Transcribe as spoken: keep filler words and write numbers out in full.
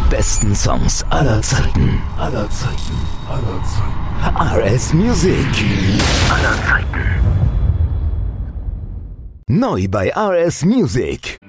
besten Songs aller Zeiten. Aller Zeiten. Aller Zeiten. R S Music. Aller Zeiten. Neu bei R S Music.